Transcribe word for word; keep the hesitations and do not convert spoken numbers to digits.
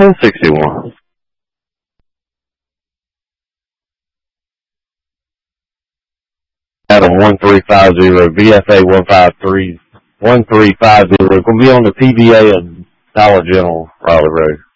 ten sixty-one. Adam one three five zero, V F A one five three, one three five zero. Going to be on the T V A and Dollar General, Raleigh Road.